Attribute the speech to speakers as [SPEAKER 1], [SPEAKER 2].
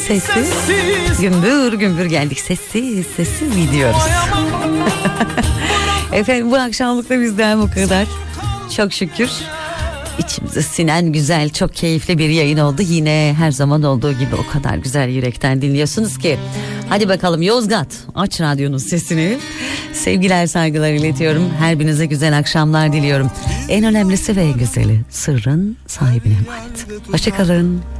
[SPEAKER 1] sessiz. Gümbür gümbür geldik, sessiz sessiz gidiyoruz. Efendim bu akşamlık da bizden bu kadar. Çok şükür. İçimize sinen güzel, çok keyifli bir yayın oldu. Yine her zaman olduğu gibi o kadar güzel yürekten dinliyorsunuz ki. Hadi bakalım Yozgat, aç radyonun sesini. Sevgiler, saygılar iletiyorum. Her birinize güzel akşamlar diliyorum. En önemlisi ve en güzeli sırrın sahibine emanet. Hoşçakalın.